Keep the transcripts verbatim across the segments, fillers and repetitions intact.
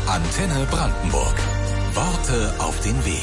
Antenne Brandenburg. Worte auf den Weg.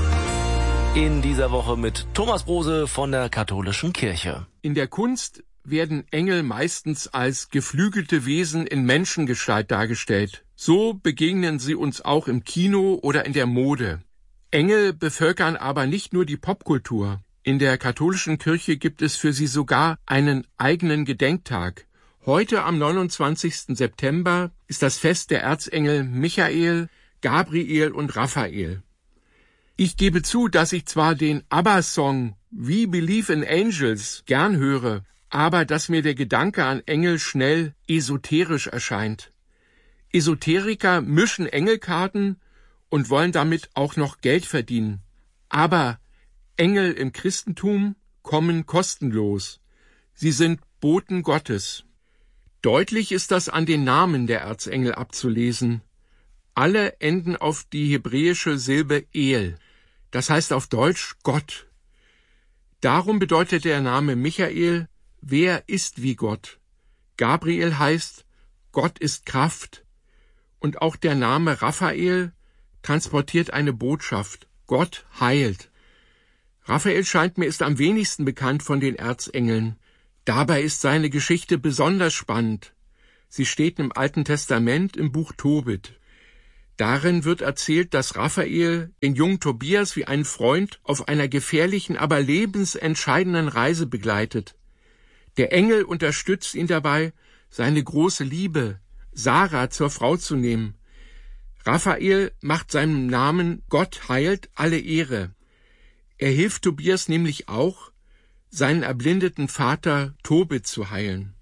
In dieser Woche mit Thomas Brose von der Katholischen Kirche. In der Kunst werden Engel meistens als geflügelte Wesen in Menschengestalt dargestellt. So begegnen sie uns auch im Kino oder in der Mode. Engel bevölkern aber nicht nur die Popkultur. In der Katholischen Kirche gibt es für sie sogar einen eigenen Gedenktag. Heute am neunundzwanzigsten September ist das Fest der Erzengel Michael, Gabriel und Raphael. Ich gebe zu, dass ich zwar den ABBA-Song We Believe in Angels gern höre, aber dass mir der Gedanke an Engel schnell esoterisch erscheint. Esoteriker mischen Engelkarten und wollen damit auch noch Geld verdienen. Aber Engel im Christentum kommen kostenlos. Sie sind Boten Gottes. Deutlich ist das an den Namen der Erzengel abzulesen. Alle enden auf die hebräische Silbe El. Das heißt auf Deutsch Gott. Darum bedeutet der Name Michael, wer ist wie Gott? Gabriel heißt, Gott ist Kraft. Und auch der Name Raphael transportiert eine Botschaft. Gott heilt. Raphael scheint mir ist am wenigsten bekannt von den Erzengeln. Dabei ist seine Geschichte besonders spannend. Sie steht im Alten Testament im Buch Tobit. Darin wird erzählt, dass Raphael den jungen Tobias wie einen Freund auf einer gefährlichen, aber lebensentscheidenden Reise begleitet. Der Engel unterstützt ihn dabei, seine große Liebe, Sarah, zur Frau zu nehmen. Raphael macht seinem Namen Gott heilt alle Ehre. Er hilft Tobias nämlich auch, seinen erblindeten Vater Tobit zu heilen.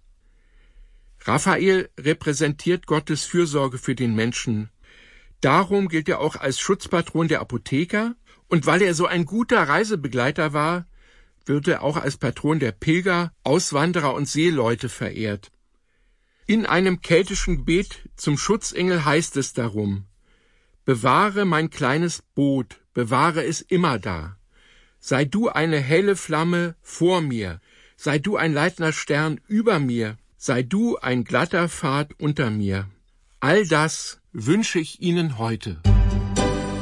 Raphael repräsentiert Gottes Fürsorge für den Menschen. Darum gilt er auch als Schutzpatron der Apotheker, und weil er so ein guter Reisebegleiter war, wird er auch als Patron der Pilger, Auswanderer und Seeleute verehrt. In einem keltischen Gebet zum Schutzengel heißt es darum: Bewahre mein kleines Boot, bewahre es immer da. Sei du eine helle Flamme vor mir, sei du ein leitender Stern über mir, sei du ein glatter Pfad unter mir. All das wünsche ich Ihnen heute.